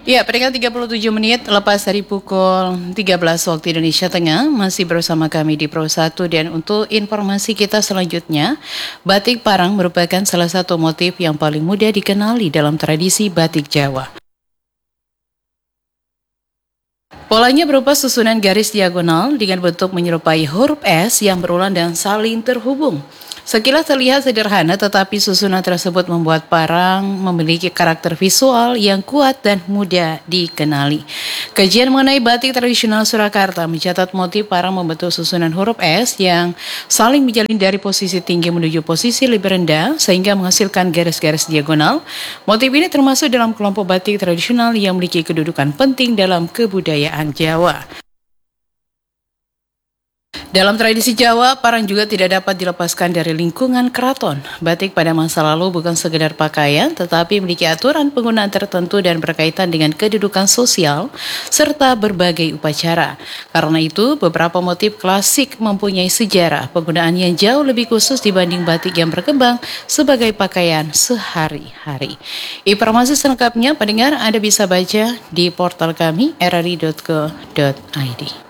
Ya, peringkat 37 menit lepas dari pukul 13 waktu Indonesia Tengah, masih bersama kami di Pro 1 dan untuk informasi kita selanjutnya, batik parang merupakan salah satu motif yang paling mudah dikenali dalam tradisi batik Jawa. Polanya berupa susunan garis diagonal dengan bentuk menyerupai huruf S yang berulang dan saling terhubung. Sekilas terlihat sederhana, tetapi susunan tersebut membuat parang memiliki karakter visual yang kuat dan mudah dikenali. Kajian mengenai batik tradisional Surakarta mencatat motif parang membentuk susunan huruf S yang saling menjalin dari posisi tinggi menuju posisi lebih rendah sehingga menghasilkan garis-garis diagonal. Motif ini termasuk dalam kelompok batik tradisional yang memiliki kedudukan penting dalam kebudayaan Jawa. Dalam tradisi Jawa, parang juga tidak dapat dilepaskan dari lingkungan keraton. Batik pada masa lalu bukan sekedar pakaian, tetapi memiliki aturan penggunaan tertentu dan berkaitan dengan kedudukan sosial, serta berbagai upacara. Karena itu, beberapa motif klasik mempunyai sejarah penggunaan yang jauh lebih khusus dibanding batik yang berkembang sebagai pakaian sehari-hari. Informasi selengkapnya, pendengar, Anda bisa baca di portal kami, rri.co.id.